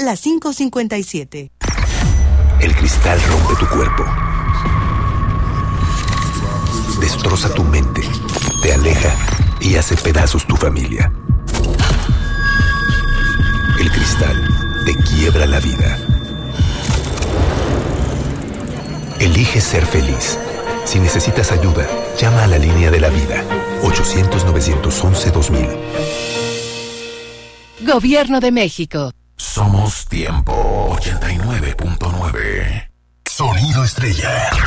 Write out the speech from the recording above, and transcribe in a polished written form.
las 5:57. El cristal rompe tu cuerpo, destroza tu mente, te aleja y hace pedazos tu familia. El cristal te quiebra la vida. Elige ser feliz. Si necesitas ayuda, llama a la línea de la vida. 800-911-2000. Gobierno de México. Somos Tiempo 89.9. Sonido Estrella.